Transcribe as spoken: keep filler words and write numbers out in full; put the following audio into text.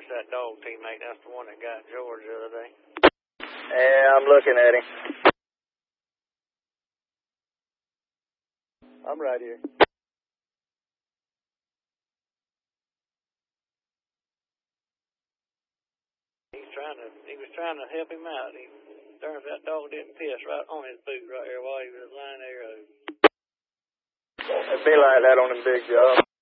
That's that dog teammate. That's the one that got George the other day. Yeah, I'm looking at him. I'm right here. He's trying to, he was trying to help him out. He turns that dog didn't piss right on his boot right here while he was lying there. It'd be like that on them big jobs.